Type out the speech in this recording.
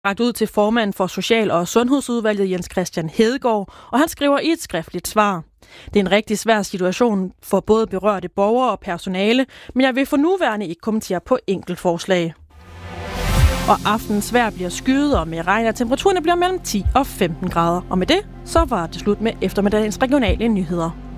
rakt ud til formanden for Social- og Sundhedsudvalget Jens Christian Hedegaard, og han skriver i et skriftligt svar: Det er en rigtig svær situation for både berørte borgere og personale, men jeg vil for nuværende ikke kommentere på enkeltforslag. Og aftenens vejr bliver skyet, og med regn og temperaturerne bliver mellem 10 og 15 grader. Og med det, så var det slut med eftermiddagens regionale nyheder.